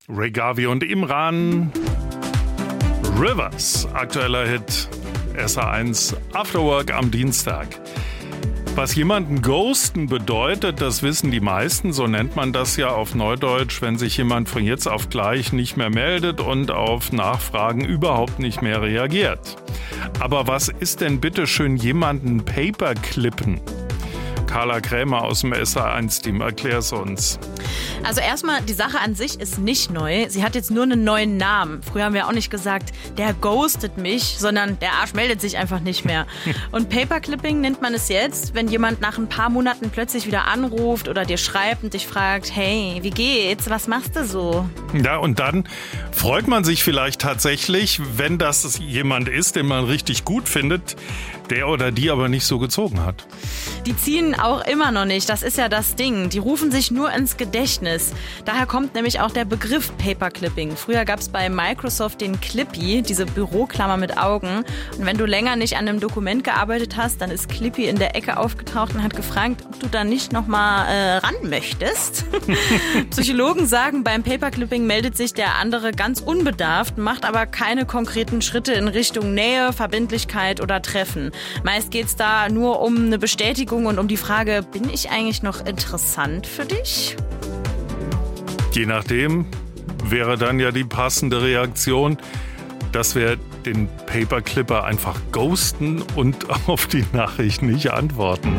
Ray Gavi und Imran. Rivers, aktueller Hit, SR1 Afterwork am Dienstag. Was jemanden ghosten bedeutet, das wissen die meisten. So nennt man das ja auf Neudeutsch, wenn sich jemand von jetzt auf gleich nicht mehr meldet und auf Nachfragen überhaupt nicht mehr reagiert. Aber was ist denn bitte schön jemanden Paperclippen? Carla Krämer aus dem SR1-Team, erklär's uns. Also erstmal, die Sache an sich ist nicht neu. Sie hat jetzt nur einen neuen Namen. Früher haben wir auch nicht gesagt, der ghostet mich, sondern der Arsch meldet sich einfach nicht mehr. Und Paperclipping nennt man es jetzt, wenn jemand nach ein paar Monaten plötzlich wieder anruft oder dir schreibt und dich fragt, hey, wie geht's, was machst du so? Ja, und dann freut man sich vielleicht tatsächlich, wenn das jemand ist, den man richtig gut findet, der oder die aber nicht so gezogen hat. Die ziehen auch immer noch nicht, das ist ja das Ding. Die rufen sich nur ins Gedächtnis. Daher kommt nämlich auch der Begriff Paperclipping. Früher gab es bei Microsoft den Clippy, diese Büroklammer mit Augen. Und wenn du länger nicht an einem Dokument gearbeitet hast, dann ist Clippy in der Ecke aufgetaucht und hat gefragt, ob du da nicht nochmal ran möchtest. Psychologen sagen, beim Paperclipping meldet sich der andere ganz unbedarft, macht aber keine konkreten Schritte in Richtung Nähe, Verbindlichkeit oder Treffen. Meist geht es da nur um eine Bestätigung und um die Frage, bin ich eigentlich noch interessant für dich? Je nachdem wäre dann ja die passende Reaktion, dass wir den Paperclipper einfach ghosten und auf die Nachricht nicht antworten.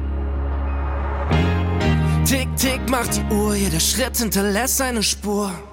Tick, tick, macht die Uhr, jeder Schritt hinterlässt eine Spur.